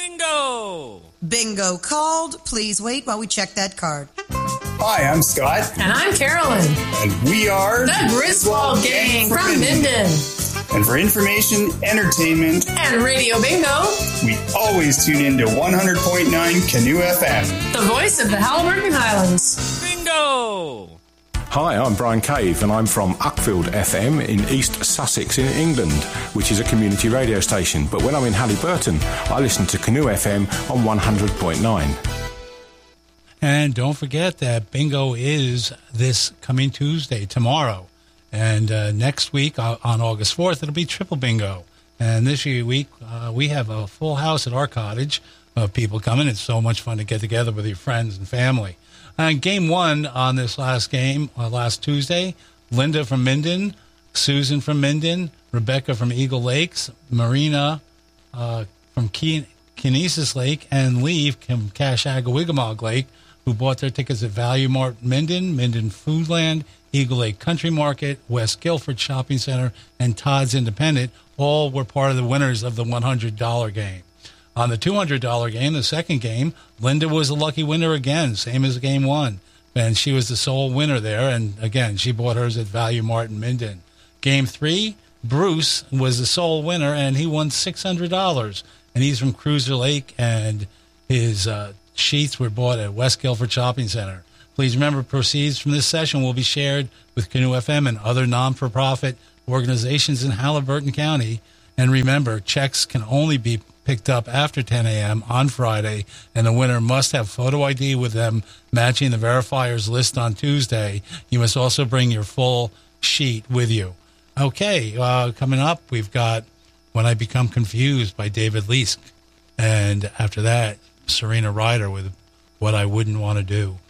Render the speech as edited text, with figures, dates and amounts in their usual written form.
Bingo! Bingo called. Please wait while we check that card. Hi, I'm Scott. And I'm Carolyn. And we are the Griswold Gang from Minden. And for information, entertainment, and Radio Bingo, we always tune in to 100.9 Canoe FM. The voice of the Halliburton Highlands. Bingo! Hi, I'm Brian Cave, and I'm from Uckfield FM in East Sussex in England, which is a community radio station. But when I'm in Halliburton, I listen to Canoe FM on 100.9. And don't forget that Bingo is this coming Tuesday, tomorrow. And next week, on August 4th, it'll be Triple Bingo. And this week, we have a full house at our cottage of people coming. It's so much fun to get together with your friends and family. Game one on this last Tuesday, Linda from Minden, Susan from Minden, Rebecca from Eagle Lakes, Marina from Kinesis Lake, and Lee from Cashagawigamog Lake, who bought their tickets at Value Mart Minden, Minden Foodland, Eagle Lake Country Market, West Guilford Shopping Center, and Todd's Independent, all were part of the winners of the $100 game. On the $200 game, the second game, Linda was a lucky winner again, same as game one. And she was the sole winner there. And again, she bought hers at Value Mart in Minden. Game three, Bruce was the sole winner, and he won $600. And he's from Cruiser Lake, and his sheets were bought at West Guilford Shopping Center. Please remember, proceeds from this session will be shared with Canoe FM and other non-for-profit organizations in Halliburton County. And remember, checks can only be picked up after 10 a.m. on Friday, and the winner must have photo ID with them matching the verifiers list on Tuesday. You must also bring your full sheet with you. Okay, coming up, we've got When I Become Confused by David Leask. And after that, Serena Ryder with What I Wouldn't Want to Do.